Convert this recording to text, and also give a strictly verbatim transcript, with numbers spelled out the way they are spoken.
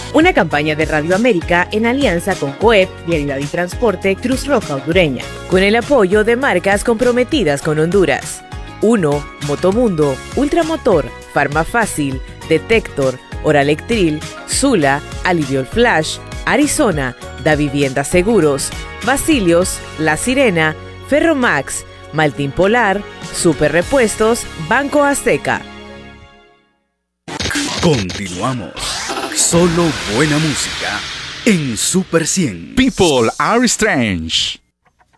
Una campaña de Radio América en alianza con COEP, Vialidad y Transporte, Cruz Roja Hondureña, con el apoyo de marcas comprometidas con Honduras. uno. Motomundo, Ultramotor, Farmafácil, Detector, Oralectril, Zula, Aliviol Flash, Arizona, Da Vivienda Seguros, Basilios, La Sirena, Ferromax, Maltín Polar, Super Repuestos, Banco Azteca. Continuamos. Solo buena música en Super cien. People are strange.